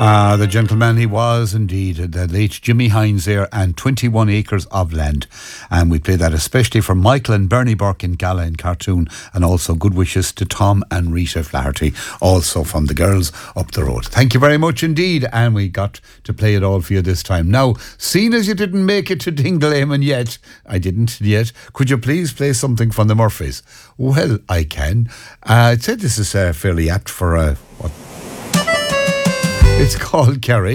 The gentleman he was indeed, the late Jimmy Hines there, and 21 Acres of Land. And we play that especially for Michael and Bernie Burke in Gala and Cartoon, and also good wishes to Tom and Rita Flaherty, also from the girls up the road. Thank you very much indeed, and we got to play it all for you this time. Now, seeing as you didn't make it to Dingleaman yet, I didn't yet, could you please play something from the Murphys? Well, I can. I'd say this is fairly apt for what? It's called Kerry.